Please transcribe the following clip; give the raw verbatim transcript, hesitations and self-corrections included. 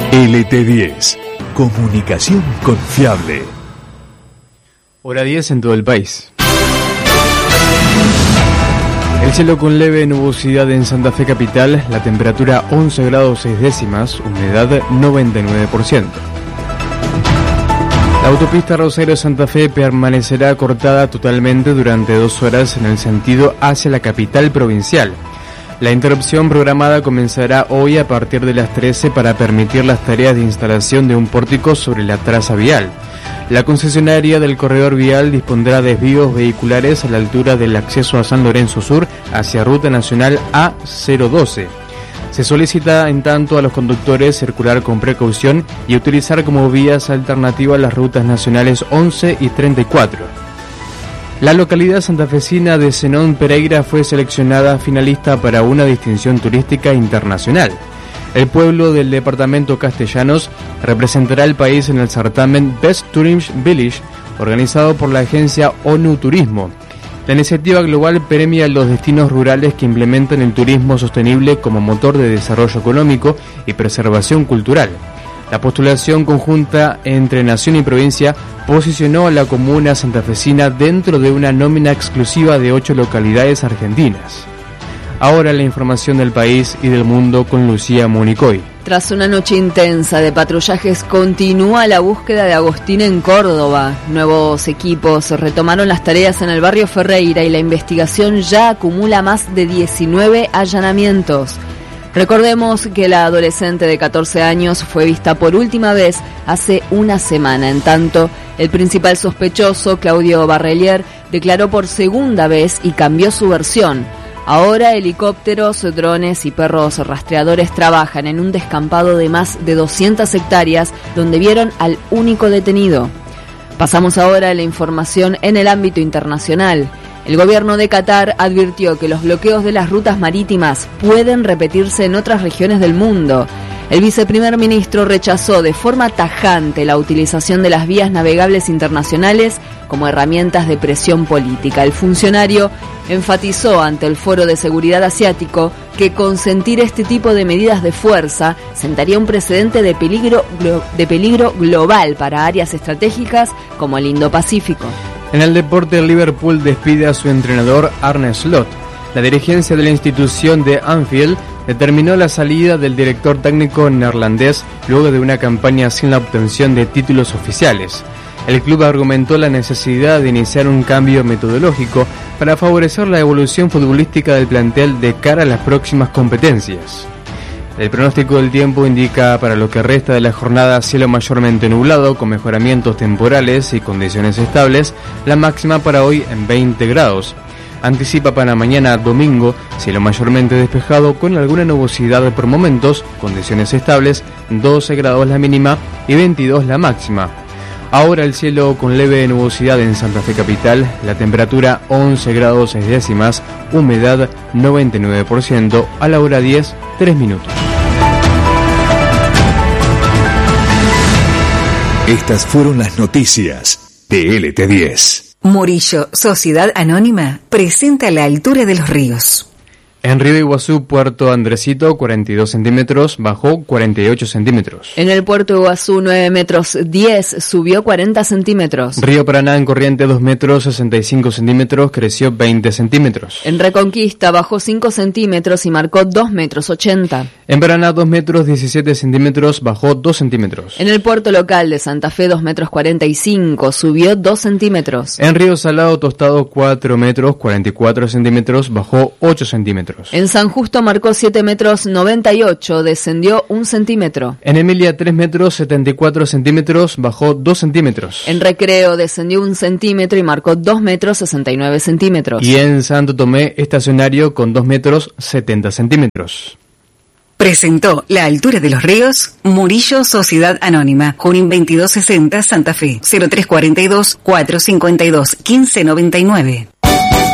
L T diez, comunicación confiable. Hora diez en todo el país. El cielo con leve nubosidad en Santa Fe capital, la temperatura once grados seis décimas, humedad noventa y nueve por ciento. La autopista Rosario-Santa Fe permanecerá cortada totalmente durante dos horas en el sentido hacia la capital provincial. La interrupción programada comenzará hoy a partir de las trece para permitir las tareas de instalación de un pórtico sobre la traza vial. La concesionaria del corredor vial dispondrá desvíos vehiculares a la altura del acceso a San Lorenzo Sur hacia Ruta Nacional A cero doce. Se solicita en tanto a los conductores circular con precaución y utilizar como vías alternativas las rutas nacionales once y treinta y cuatro. La localidad santafesina de Zenón Pereira fue seleccionada finalista para una distinción turística internacional. El pueblo del departamento Castellanos representará al país en el certamen Best Tourism Village, organizado por la agencia ONU Turismo. La iniciativa global premia los destinos rurales que implementan el turismo sostenible como motor de desarrollo económico y preservación cultural. La postulación conjunta entre Nación y provincia posicionó a la comuna santafesina dentro de una nómina exclusiva de ocho localidades argentinas. Ahora la información del país y del mundo con Lucía Municoy. Tras una noche intensa de patrullajes, continúa la búsqueda de Agostín en Córdoba. Nuevos equipos retomaron las tareas en el barrio Ferreira y la investigación ya acumula más de diecinueve allanamientos. Recordemos que la adolescente de catorce años fue vista por última vez hace una semana. En tanto, el principal sospechoso, Claudio Barrelier, declaró por segunda vez y cambió su versión. Ahora helicópteros, drones y perros rastreadores trabajan en un descampado de más de doscientas hectáreas donde vieron al único detenido. Pasamos ahora a la información en el ámbito internacional. El gobierno de Qatar advirtió que los bloqueos de las rutas marítimas pueden repetirse en otras regiones del mundo. El viceprimer ministro rechazó de forma tajante la utilización de las vías navegables internacionales como herramientas de presión política. El funcionario enfatizó ante el Foro de Seguridad Asiático que consentir este tipo de medidas de fuerza sentaría un precedente de peligro, de peligro global para áreas estratégicas como el Indo-Pacífico. En el deporte, el Liverpool despide a su entrenador Arne Slot. La dirigencia de la institución de Anfield determinó la salida del director técnico neerlandés luego de una campaña sin la obtención de títulos oficiales. El club argumentó la necesidad de iniciar un cambio metodológico para favorecer la evolución futbolística del plantel de cara a las próximas competencias. El pronóstico del tiempo indica para lo que resta de la jornada cielo mayormente nublado con mejoramientos temporales y condiciones estables, la máxima para hoy en veinte grados. Anticipa para mañana domingo, cielo mayormente despejado con alguna nubosidad por momentos, condiciones estables, doce grados la mínima y veintidós la máxima. Ahora el cielo con leve nubosidad en Santa Fe capital, la temperatura once grados seis décimas, humedad noventa y nueve por ciento, a la hora diez, tres minutos. Estas fueron las noticias de L T diez. Murillo, Sociedad Anónima, presenta a la altura de los ríos. En Río Iguazú, Puerto Andresito, cuarenta y dos centímetros, bajó cuarenta y ocho centímetros. En el Puerto Iguazú, nueve metros diez, subió cuarenta centímetros. Río Paraná, en Corriente, dos metros sesenta y cinco centímetros, creció veinte centímetros. En Reconquista, bajó cinco centímetros y marcó dos metros ochenta. En Paraná, dos metros diecisiete centímetros, bajó dos centímetros. En el puerto local de Santa Fe, dos metros cuarenta y cinco, subió dos centímetros. En Río Salado, Tostado, cuatro metros cuarenta y cuatro centímetros, bajó ocho centímetros. En San Justo marcó siete metros noventa y ocho, descendió un centímetro. En Emilia, tres metros setenta y cuatro centímetros, bajó dos centímetros. En Recreo descendió un centímetro y marcó dos metros sesenta y nueve centímetros. Y en Santo Tomé, estacionario con dos metros setenta centímetros. Presentó La Altura de los Ríos, Murillo, Sociedad Anónima, Junín veintidós sesenta, Santa Fe, cero tres cuarenta y dos, cuatrocientos cincuenta y dos, quince noventa y nueve.